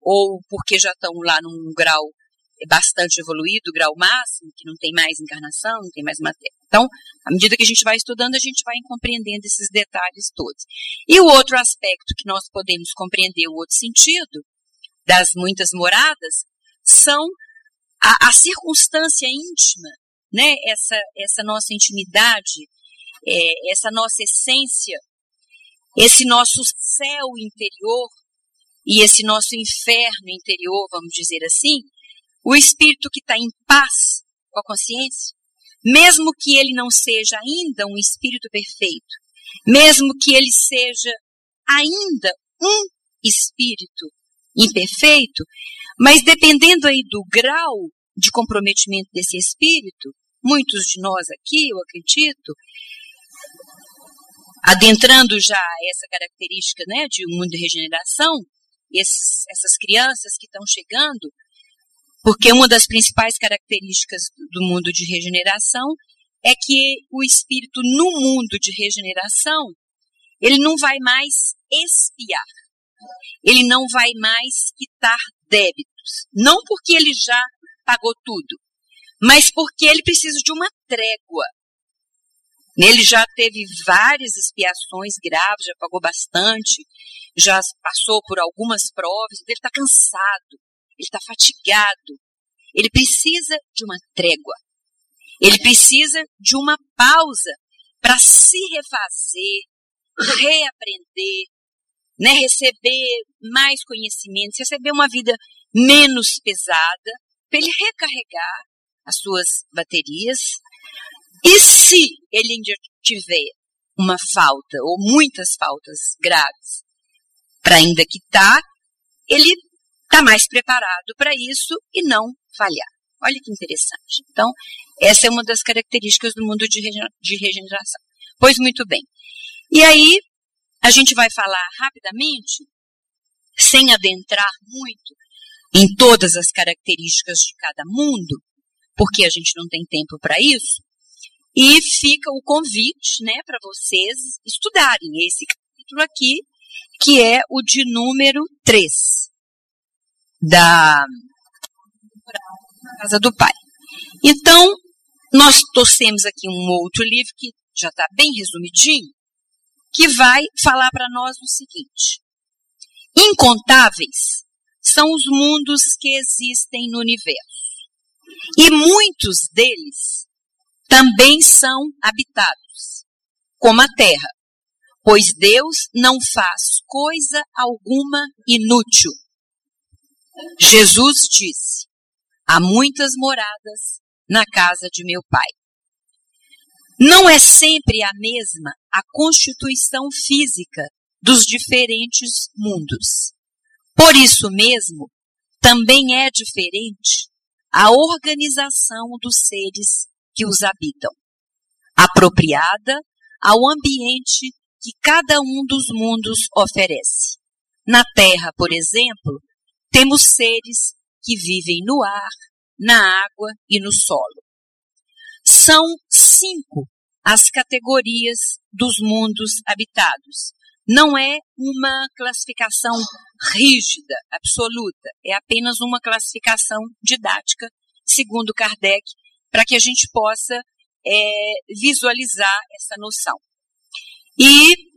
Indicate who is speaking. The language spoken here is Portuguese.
Speaker 1: ou porque já estão lá num grau bastante evoluído, grau máximo, que não tem mais encarnação, não tem mais matéria. Então, à medida que a gente vai estudando, a gente vai compreendendo esses detalhes todos. E o outro aspecto que nós podemos compreender, o outro sentido das muitas moradas, são a circunstância íntima, né? Essa nossa intimidade, essa nossa essência, esse nosso céu interior e esse nosso inferno interior, vamos dizer assim, o espírito que está em paz com a consciência, mesmo que ele não seja ainda um espírito perfeito, mesmo que ele seja ainda um espírito imperfeito, mas dependendo aí do grau de comprometimento desse espírito, muitos de nós aqui, eu acredito, adentrando já essa característica, né, de um mundo de regeneração, essas crianças que estão chegando, porque uma das principais características do mundo de regeneração é que o espírito no mundo de regeneração, ele não vai mais expiar, ele não vai mais quitar débitos, não porque ele já pagou tudo, mas porque ele precisa de uma trégua. Ele já teve várias expiações graves, já pagou bastante, já passou por algumas provas, ele está cansado, ele está fatigado, ele precisa de uma trégua, ele precisa de uma pausa para se refazer, reaprender, né, receber mais conhecimentos, receber uma vida menos pesada, para ele recarregar as suas baterias. E se ele ainda tiver uma falta, ou muitas faltas graves, para ainda quitar, ele está mais preparado para isso e não falhar. Olha que interessante. Então, essa é uma das características do mundo de regeneração. Pois muito bem. E aí, a gente vai falar rapidamente, sem adentrar muito em todas as características de cada mundo, porque a gente não tem tempo para isso, e fica o convite, né, para vocês estudarem esse capítulo aqui, que é o de número 3, da Casa do Pai. Então, nós trouxemos aqui um outro livro que já está bem resumidinho, que vai falar para nós o seguinte: incontáveis são os mundos que existem no universo, e muitos deles também são habitados, como a Terra, pois Deus não faz coisa alguma inútil. Jesus disse: há muitas moradas na casa de meu Pai. Não é sempre a mesma a constituição física dos diferentes mundos. Por isso mesmo, também é diferente a organização dos seres que os habitam, apropriada ao ambiente que cada um dos mundos oferece. Na Terra, por exemplo, temos seres que vivem no ar, na água e no solo. São 5 as categorias dos mundos habitados. Não é uma classificação rígida, absoluta. É apenas uma classificação didática, segundo Kardec, para que a gente possa visualizar essa noção. E